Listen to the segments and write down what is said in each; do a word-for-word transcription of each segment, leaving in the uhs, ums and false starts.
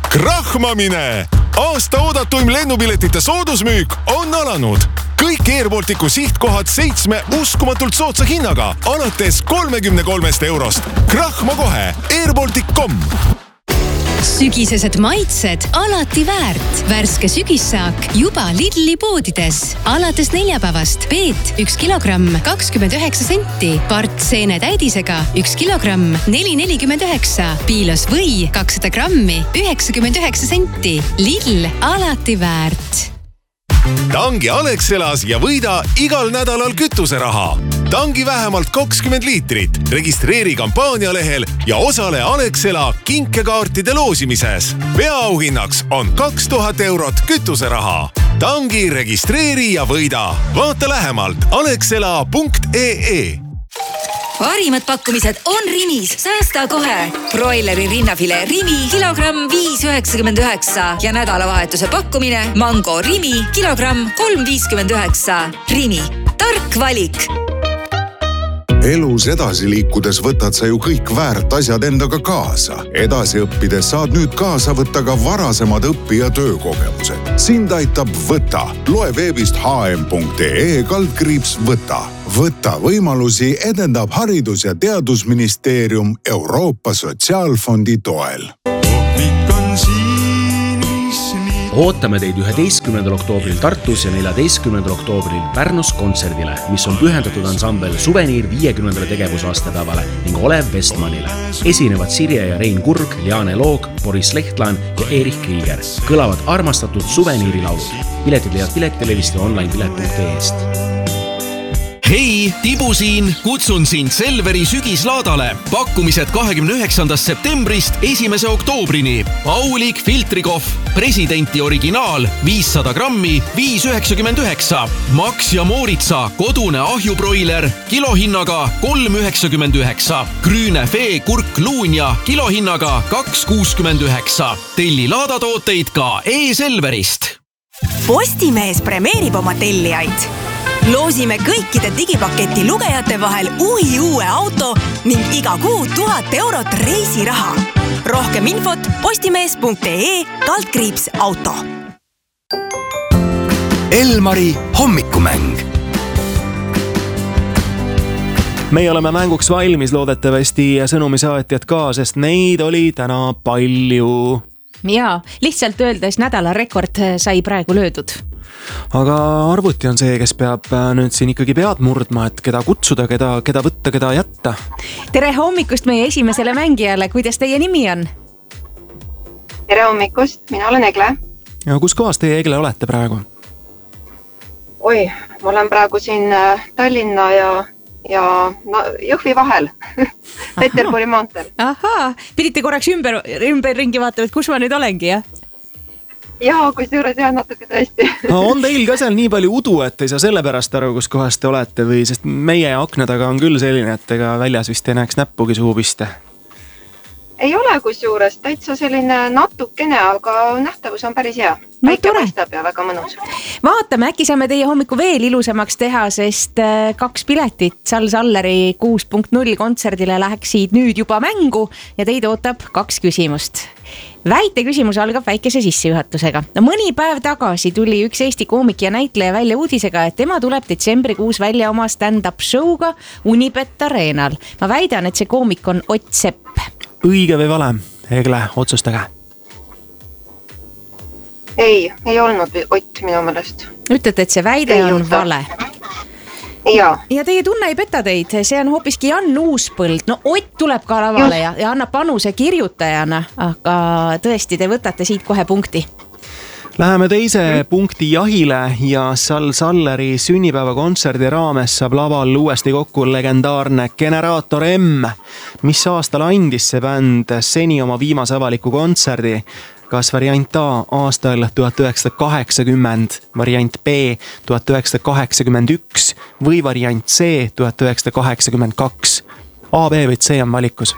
Krahmamine! Aasta oodatuim lennupiletite soodusmüük on alanud. Kõik Air Balticu sihtkohad seitsme uskumatult soodsa hinnaga alates kolmekümne kolmest eurost. Krahma kohe airbaltic punkt com. Sügisesed maitsed alati väärt. Värske sügissaak juba Lidli poodides. Alates neljapäevast peet üks kilogramm kakskümmend üheksa senti. Part seene täidisega üks kilogramm neli nelikümmend üheksa. Piilos või kakssada grammi üheksakümmend üheksa senti. Lidl alati väärt. Tangi Alexelas ja võida igal nädalal kütuseraha. Tangi vähemalt kakskümmend liitrit. Registreeri kampaania lehel ja osale Alexela kinkekaartide loosimises. Peaauhinnaks on kaks tuhat eurot kütuseraha. Tangi registreeri ja võida. Vaata lähemalt alexela punkt ee. Parimad pakkumised on Rimis. Säästa kohe. Broileri rinnafilee Rimi kilogramm viis üheksakümmend üheksa ja nädalavahetuse pakkumine Mango Rimi kilogramm kolm viiskümmend üheksa. Rimi. Tark valik. Elus edasi liikudes võtad sa ju kõik väärt asjad endaga kaasa. Edasi õppides saad nüüd kaasa võtta ka varasemad õppija töökogemused. Sind aitab Võta. Loe veebist h m punkt ee kaldkriips Võta. Võta võimalusi edendab Haridus- ja Teadusministeerium Euroopa Sotsiaalfondi toel. Ootame teid üheteistkümnendal oktoobril Tartus ja neljateistkümnendal oktoobril Pärnus kontserdile, mis on pühendatud ansambel Suveniir viiekümnendale tegevusaastapäevale ning Olev Vestmanile. Esinevad Sirje ja Rein Kurg, Liane Loog, Boris Lehtlan ja Erich Krieger. Kõlavad armastatud Suveniiri laulud. Piletid leiad Piletilevist ja online pilet punkt ee-st. Hei, Tibu siin, kutsun sind Selveri sügislaadale. Pakkumised kahekümne üheksandast septembrist esimese oktoobrini. Aulik filtrikohv, presidenti originaal, viissada grammi, viis üheksakümmend üheksa. Max ja Mooritsa, kodune ahjubroiler, kilohinnaga kolm üheksakümmend üheksa. Grüne Fee kurk luunja, kilohinnaga kaks kuuskümmend üheksa. Telli laadatooteid ka e-Selverist. Postimees premeerib oma tellijaid. Loosime kõikide digipaketi lugejate vahel uhi uue auto ning iga kuu tuhat eurot reisiraha. Rohkem infot postimees punkt ee kaldkriips auto. Elmari hommikumäng. Meie oleme mänguks valmis loodetavasti sõnumisaatjad ka, sest neid oli täna palju. Jaa, lihtsalt öeldes nädala rekord sai praegu löödud. Aga arvuti on see, kes peab nüüd siin ikkagi pead murdma, et keda kutsuda, keda, keda võtta, keda jätta. Tere hommikust meie esimesele mängijale, kuidas teie nimi on? Tere hommikust, mina olen Egle. Ja kus kohas teie Egle olete praegu? Oi, ma olen praegu siin Tallinna ja, ja no, Jõhvi vahel. Peterburi maanteel. Ahaa, pidite korraks ümber, ümber ringi vaatama, et kus ma nüüd olengi, jah? Jaa, kus juures jää natuke tõesti. No, on teil ka seal nii palju udu, et ei saa selle pärast aru, kus kohas te olete või, sest meie akna taga on küll selline, et ega väljas vist ei näeks näppugi suhu piste. Ei ole kus juures, täitsa selline natukene, aga nähtavus on päris hea. Väike paistab ja väga mõnus. Vaatame, äkki saame teie hommiku veel ilusamaks teha, sest kaks piletit Sal Salleri kuus punkt null kontserdile läheksid nüüd juba mängu ja teid ootab kaks küsimust. Väite küsimus algab väikese sissejuhatusega. No, mõni päev tagasi tuli üks Eesti koomik ja näitleja välja uudisega, et tema tuleb detsembrikuus välja oma stand-up show'ga Unibet Arenal. Ma väidan, et see koomik on Ott Sepp. Õige või vale? Egle, otsustage. Ei, ei olnud Ott minu meelest. Ütlete, et see väide ei on juhta. Vale. Ja. ja teie tunne ei peta teid, see on hoopiski Jan Uuspõld. No Ott tuleb ka lavale ja, ja annab panuse kirjutajana, aga tõesti, te võtate siit kohe punkti. Läheme teise mm. punkti jahile ja Sal Salleri sünnipäeva kontserdi raames saab laval uuesti kokku legendaarne Generaator M. Mis aastal andis see bänd seni oma viimase avaliku kontserdi? Kas variant A aastal tuhat üheksasada kaheksakümmend, variant B tuhat üheksasada kaheksakümmend üks või variant C tuhat üheksasada kaheksakümmend kaks? A, B või C on valikus?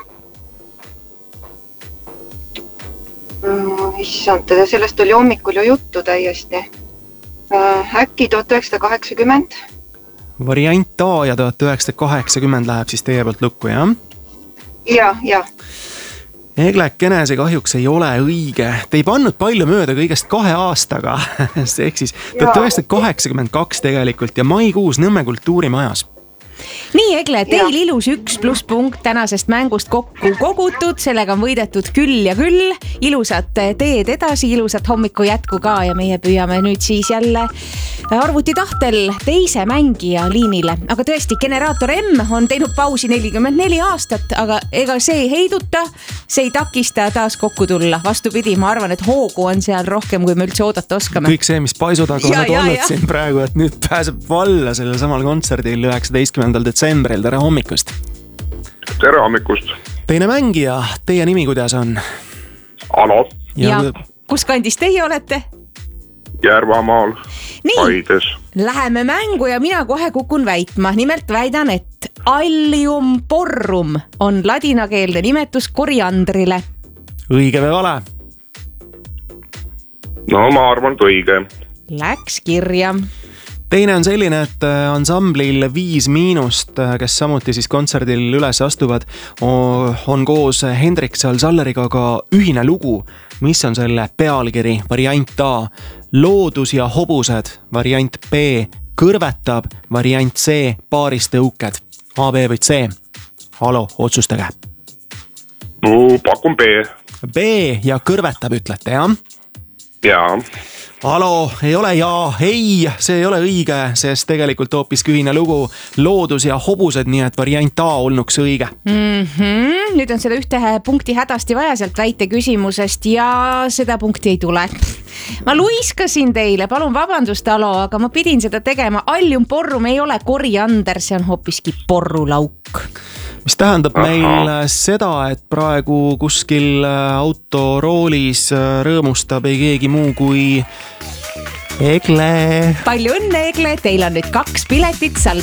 Mm, issand, sellest oli hommikul ju juttu täiesti. Äh, äkki tuhat üheksasada kaheksakümmend? Variant A ja tuhat üheksasada kaheksakümmend läheb siis teie poolt lukku, jah? Ja, ja. Eglekene, see kahjuks ei ole õige. Te ei pannud palju mööda kõigest kahe aastaga. Ehk siis tuhat üheksasada kaheksakümmend kaks tegelikult ja maikuus Nõmme kultuurimajas. Nii, Egle, teil ilus üks pluss punkt tänasest mängust kokku kogutud, sellega on võidetud küll ja küll. Ilusat teed edasi, ilusat hommiku jätku ka ja meie püüame nüüd siis jälle arvuti tahtel teise mängija liinile. Aga tõesti, Generaator M on teinud pausi nelikümmend neli aastat, aga ega see ei heiduta, see ei takista taas kokku tulla. Vastupidi, ma arvan, et hoogu on seal rohkem, kui me üldse oodata oskame. Kõik see, mis paisu taga on olnud siin praegu, et nüüd pääseb valla sellel samal kontserdil üheksateistkümnendal detsembril. Tere hommikust! Tere hommikust! Teine mängija, teie nimi kuidas on? Alo. Ja, ja kus kandis teie olete? Järvamaal, Paides. Läheme mängu ja mina kohe kukun väitma. Nimelt väidan, et allium porrum on ladinakeelde nimetus koriandrile. Õige või vale? No ma arvan, et õige. Läks kirja. Teine on selline, et ansamblil Viis Miinust, kes samuti siis kontserdil üles astuvad, on koos Hendrik Salleriga ka ühine lugu, mis on selle pealkiri, variant A, loodus ja hobused, variant B, kõrvetab, variant C, paaristõuked, A, B või C. Halo, otsustage. No, pakun B. B ja kõrvetab ütlete, jah? Jaa. Halo, ei ole jaa, ei, see ei ole õige, sest tegelikult hoopis ühine lugu loodus ja hobused, nii et variant A olnuks õige. Mm-hmm. Nüüd on seda ühte punkti hädasti vaja sealt väite küsimusest ja seda punkti ei tule. Ma luiskasin teile, palun vabandust, Alo, aga ma pidin seda tegema. Allium porrum ei ole koriander, see on hoopiski porrulauk. Mis tähendab Aha. meil seda, et praegu kuskil autoroolis rõõmustab ei keegi muu kui Egle. Palju õnne, Egle, teil on nüüd kaks piletit Sal